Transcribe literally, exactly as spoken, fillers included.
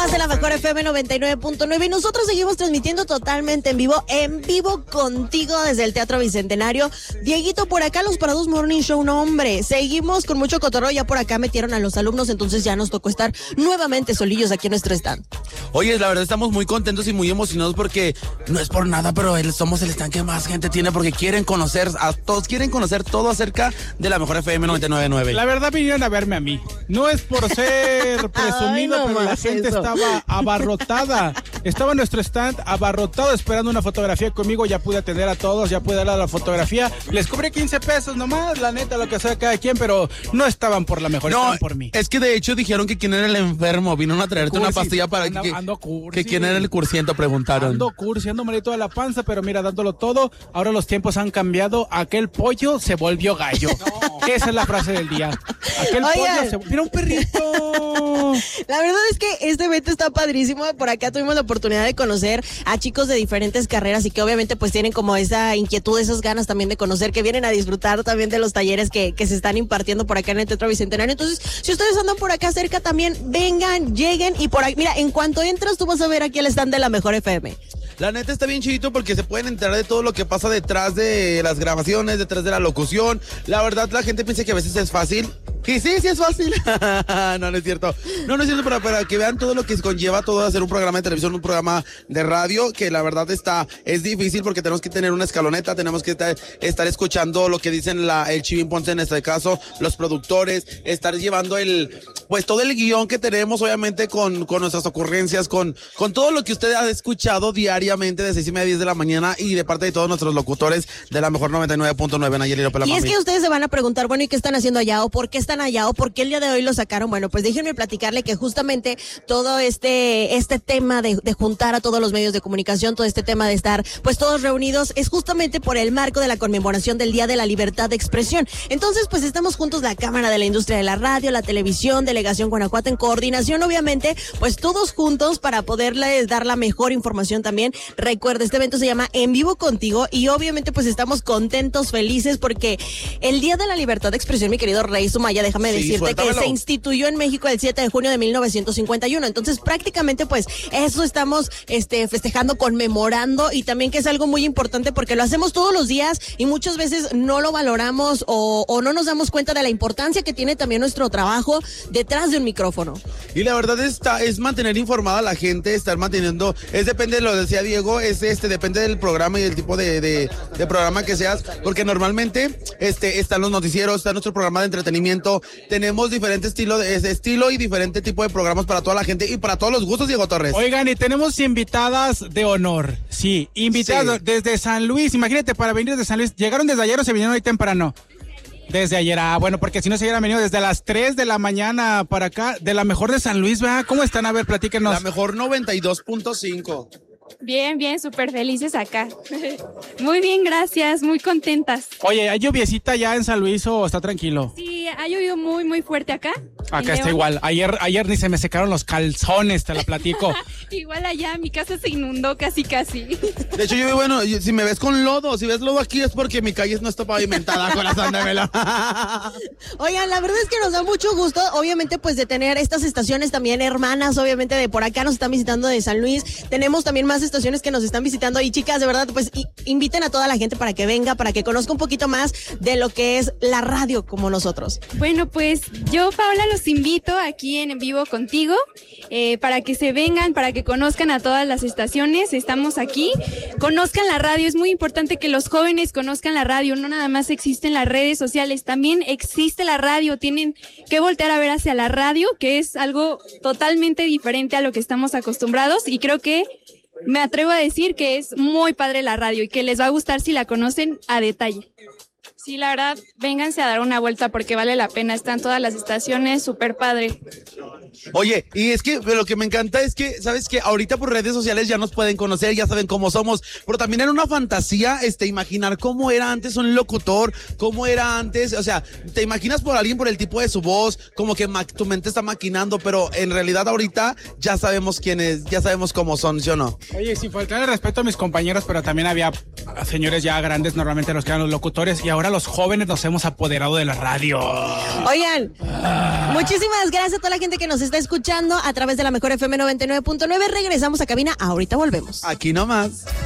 más de la mejor F M noventa y nueve punto nueve y nosotros seguimos transmitiendo totalmente en vivo, en vivo contigo desde el Teatro Bicentenario. Dieguito, por acá los Parados Morning Show, no hombre, seguimos con mucho cotorreo, ya por acá metieron a los alumnos, entonces ya nos tocó estar nuevamente solillos aquí en nuestro stand. Oye, la verdad estamos muy contentos y muy emocionados porque no es por nada, pero el, somos el stand que más gente tiene porque quieren conocer, a todos quieren conocer todo acerca de la mejor F M noventa y nueve punto nueve. La verdad vinieron a verme a mí, no es por ser presumido, Ay, no pero la gente eso. estaba abarrotada, estaba nuestro stand abarrotado esperando una fotografía conmigo, ya pude atender a todos, ya pude darle la fotografía, les cobré quince pesos nomás, la neta, lo que sea cada quien, pero no estaban por la mejor, no, estaban por mí. Es que de hecho dijeron que quién era el enfermo, vinieron a traerte cursi, una pastilla para ando, que, ando cursi, que quién era el cursiento, preguntaron. Ando cursi, ando malito de la panza, pero mira, dándolo todo, ahora los tiempos han cambiado, aquel pollo se volvió gallo. No. Esa es la frase del día. Aquel Oigan. pollo se... ¡Mira un perrito! La verdad es que este evento está padrísimo. Por acá tuvimos la oportunidad de conocer a chicos de diferentes carreras y que obviamente pues tienen como esa inquietud, esas ganas también de conocer, que vienen a disfrutar también de los talleres que, que se están impartiendo por acá en el Teatro Bicentenario. Entonces, si ustedes andan por acá cerca también, vengan, lleguen y por ahí, mira, en cuanto entras tú vas a ver aquí el stand de la mejor F M. La neta está bien chidito porque se pueden enterar de todo lo que pasa detrás de las grabaciones, detrás de la locución. La verdad, la gente piensa que a veces es fácil. Y sí, sí es fácil. no, no es cierto. No, no es cierto, para, para que vean todo lo que conlleva todo hacer un programa de televisión, un programa de radio, que la verdad está, es difícil porque tenemos que tener una escaloneta, tenemos que estar, estar escuchando lo que dicen la, el Chivín Ponce en este caso, los productores, estar llevando el, pues todo el guión que tenemos, obviamente, con, con nuestras ocurrencias, con, con todo lo que usted ha escuchado diariamente de seis y media a diez de la mañana y de parte de todos nuestros locutores de la mejor noventa y nueve punto nueve, Nayeli López. Y es que ustedes se van a preguntar, bueno, ¿y qué están haciendo allá? ¿O por qué están allá? ¿O por qué el día de hoy lo sacaron? Bueno, pues déjenme platicarle que justamente todo este, este tema de, de juntar a todos los medios de comunicación, todo este tema de estar pues todos reunidos, es justamente por el marco de la conmemoración del Día de la Libertad de Expresión. Entonces, pues estamos juntos la Cámara de la Industria de la Radio, la Televisión, Delegación Guanajuato, en coordinación, obviamente, pues todos juntos para poderles dar la mejor información también. Recuerda, este evento se llama En Vivo Contigo y obviamente pues estamos contentos, felices porque el Día de la Libertad de Expresión, mi querido Rey Sumaya, déjame sí, decirte suéltamelo. que se instituyó en México el siete de junio de mil novecientos cincuenta y uno. Entonces prácticamente pues eso estamos este, festejando, conmemorando y también que es algo muy importante porque lo hacemos todos los días y muchas veces no lo valoramos o, o no nos damos cuenta de la importancia que tiene también nuestro trabajo detrás de un micrófono. Y la verdad está, es mantener informada a la gente, estar manteniendo, es depende de lo que decía Diego, es este, depende del programa y del tipo de, de, de programa que seas, porque normalmente este, están los noticieros, está nuestro programa de entretenimiento, tenemos diferentes estilos de ese estilo y diferente tipo de programas para toda la gente y para todos los gustos, Diego Torres. Oigan, y tenemos invitadas de honor, sí, invitadas sí. desde San Luis, imagínate, para venir desde San Luis, ¿llegaron desde ayer o se vinieron hoy temprano? Desde ayer, ah, bueno, porque si no se hubieran venido desde las tres de la mañana para acá, de la mejor de San Luis, ¿verdad? ¿Cómo están? A ver, platíquenos. La mejor noventa y dos punto cinco. Bien, bien, súper felices acá. Muy bien, gracias, muy contentas. Oye, ¿hay lluviecita ya en San Luis o está tranquilo? Sí, ha llovido muy, muy fuerte acá. Acá está igual. Ayer, ayer ni se me secaron los calzones, te la platico. Igual allá, mi casa se inundó casi, casi. De hecho, yo, bueno, si me ves con lodo, si ves lodo aquí es porque mi calle no está pavimentada, corazón de vela. Oigan, la verdad es que nos da mucho gusto, obviamente, pues de tener estas estaciones también hermanas, obviamente de por acá nos están visitando de San Luis. Tenemos también más estaciones que nos están visitando y chicas, de verdad, pues y, inviten a toda la gente para que venga, para que conozca un poquito más de lo que es la radio como nosotros. Bueno, pues yo, Paola, los invito aquí en En Vivo Contigo, eh, para que se vengan, para que conozcan a todas las estaciones, estamos aquí, conozcan la radio, es muy importante que los jóvenes conozcan la radio, no nada más existen las redes sociales, también existe la radio, tienen que voltear a ver hacia la radio, que es algo totalmente diferente a lo que estamos acostumbrados y creo que me atrevo a decir que es muy padre la radio y que les va a gustar si la conocen a detalle. Sí, la verdad, vénganse a dar una vuelta porque vale la pena, están todas las estaciones, súper padre. Oye, y es que lo que me encanta es que, ¿sabes qué? Ahorita por redes sociales ya nos pueden conocer, ya saben cómo somos, pero también era una fantasía, este, imaginar cómo era antes un locutor, cómo era antes, o sea, te imaginas por alguien por el tipo de su voz, como que ma- tu mente está maquinando, pero en realidad ahorita ya sabemos quién es, ya sabemos cómo son, ¿sí o no? Oye, sin faltar el respeto a mis compañeros, pero también había señores ya grandes, normalmente los que eran los locutores, y ahora los los jóvenes nos hemos apoderado de la radio. Oigan, ah. muchísimas gracias a toda la gente que nos está escuchando a través de la Mejor F M noventa y nueve punto nueve. Regresamos a cabina, ahorita volvemos. Aquí nomás.